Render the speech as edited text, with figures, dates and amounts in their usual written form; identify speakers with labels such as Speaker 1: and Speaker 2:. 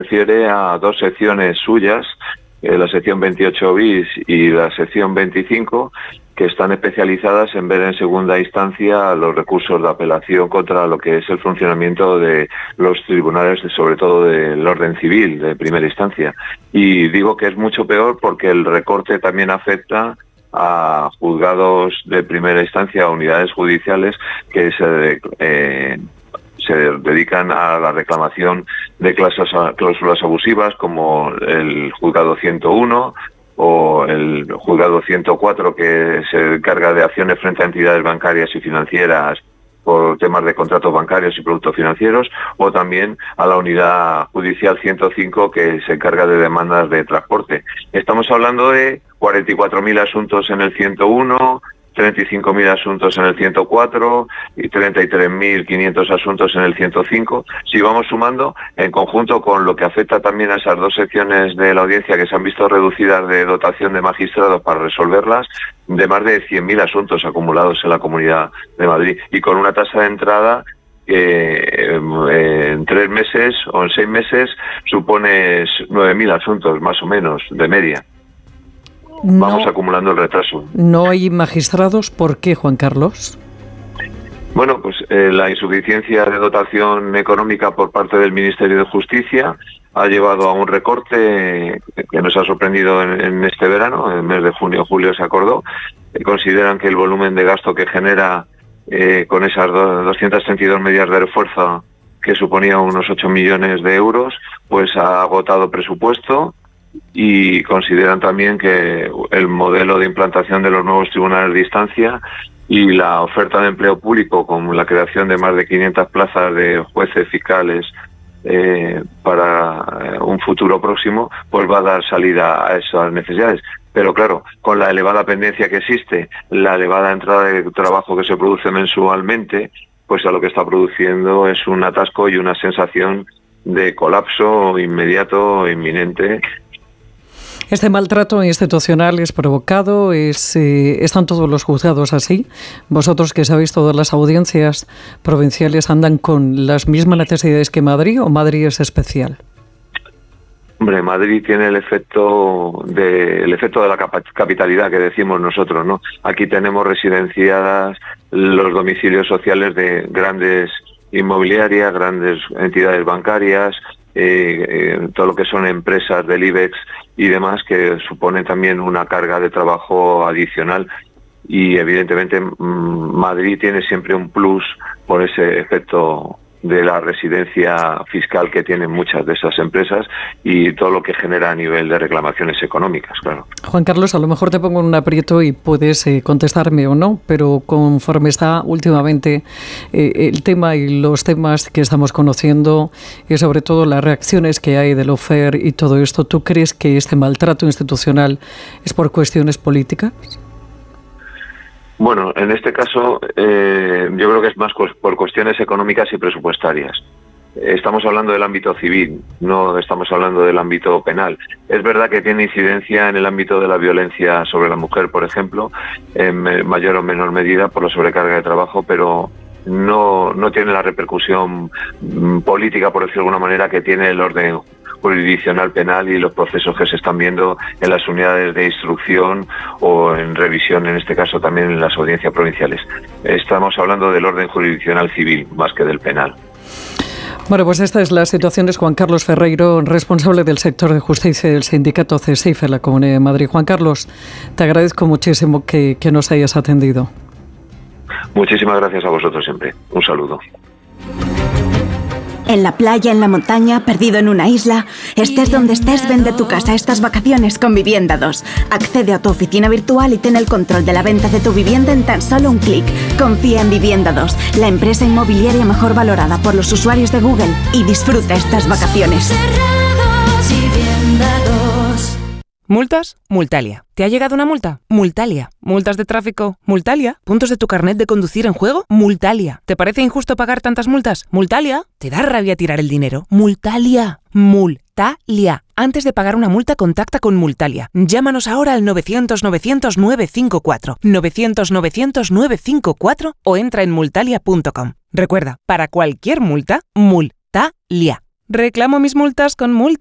Speaker 1: refiere a dos secciones suyas, la sección 28 bis y la sección 25, que están especializadas en ver en segunda instancia los recursos de apelación contra lo que es el funcionamiento de los tribunales, sobre todo del orden civil de primera instancia. Y digo que es mucho peor porque el recorte también afecta a juzgados de primera instancia, a unidades judiciales que se dedican a la reclamación de cláusulas abusivas, como el juzgado 101 o el juzgado 104, que se encarga de acciones frente a entidades bancarias y financieras por temas de contratos bancarios y productos financieros, o también a la unidad judicial 105, que se encarga de demandas de transporte. Estamos hablando de 44.000 asuntos en el 101, 35.000 asuntos en el 104 y 33.500 asuntos en el 105. Si vamos sumando, en conjunto con lo que afecta también a esas dos secciones de la audiencia que se han visto reducidas de dotación de magistrados para resolverlas, de más de 100.000 asuntos acumulados en la Comunidad de Madrid, y con una tasa de entrada que en 3 meses o en 6 meses supone 9.000 asuntos, más o menos, de media. Vamos acumulando el retraso.
Speaker 2: ¿No hay magistrados? ¿Por qué, Juan Carlos?
Speaker 1: Bueno, pues la insuficiencia de dotación económica por parte del Ministerio de Justicia ha llevado a un recorte que nos ha sorprendido en este verano. En el mes de junio o julio se acordó. Consideran que el volumen de gasto que genera con esas 232 medidas de refuerzo, que suponía unos 8 millones de euros, pues ha agotado presupuesto. Y consideran también que el modelo de implantación de los nuevos tribunales de instancia y la oferta de empleo público, con la creación de más de 500 plazas de jueces fiscales para un futuro próximo, pues va a dar salida a esas necesidades. Pero claro, con la elevada pendencia que existe, la elevada entrada de trabajo que se produce mensualmente, pues a lo que está produciendo es un atasco y una sensación de colapso inmediato, inminente.
Speaker 2: ¿Este maltrato institucional es provocado? ¿Están todos los juzgados así? ¿Vosotros, que sabéis, todas las audiencias provinciales andan con las mismas necesidades que Madrid, o Madrid es especial?
Speaker 1: Hombre, Madrid tiene el efecto de la capitalidad que decimos nosotros, ¿no? Aquí tenemos residenciadas los domicilios sociales de grandes inmobiliarias, grandes entidades bancarias, todo lo que son empresas del IBEX y demás, que suponen también una carga de trabajo adicional, y evidentemente Madrid tiene siempre un plus por ese efecto de la residencia fiscal que tienen muchas de esas empresas y todo lo que genera a nivel de reclamaciones económicas, claro.
Speaker 2: Juan Carlos, a lo mejor te pongo en un aprieto y puedes contestarme o no, pero conforme está últimamente el tema y los temas que estamos conociendo, y sobre todo las reacciones que hay del lawfare y todo esto, ¿tú crees que este maltrato institucional es por cuestiones políticas?
Speaker 1: Bueno, en este caso yo creo que es más por cuestiones económicas y presupuestarias. Estamos hablando del ámbito civil, no estamos hablando del ámbito penal. Es verdad que tiene incidencia en el ámbito de la violencia sobre la mujer, por ejemplo, en mayor o menor medida por la sobrecarga de trabajo, pero no tiene la repercusión política, por decirlo de alguna manera, que tiene el orden jurisdiccional penal y los procesos que se están viendo en las unidades de instrucción o en revisión, en este caso también en las audiencias provinciales. Estamos hablando del orden jurisdiccional civil más que del penal.
Speaker 2: Bueno, pues esta es la situación. Es Juan Carlos Ferreiro, responsable del sector de justicia del sindicato CESIF en la Comunidad de Madrid. Juan Carlos, te agradezco muchísimo que nos hayas atendido.
Speaker 1: Muchísimas gracias a vosotros siempre. Un saludo.
Speaker 3: En la playa, en la montaña, perdido en una isla, estés donde estés, vende tu casa estas vacaciones con Vivienda 2. Accede a tu oficina virtual y ten el control de la venta de tu vivienda en tan solo un clic. Confía en Vivienda 2, la empresa inmobiliaria mejor valorada por los usuarios de Google, y disfruta estas vacaciones.
Speaker 4: ¿Multas? Multalia. ¿Te ha llegado una multa? Multalia. ¿Multas de tráfico? Multalia. ¿Puntos de tu carnet de conducir en juego? Multalia. ¿Te parece injusto pagar tantas multas? Multalia. ¿Te da rabia tirar el dinero? Multalia. Multalia. Antes de pagar una multa, contacta con Multalia. Llámanos ahora al 900-900-954, 900-900-954 o entra en multalia.com. Recuerda, para cualquier multa, Multalia. Reclamo mis multas con Multa.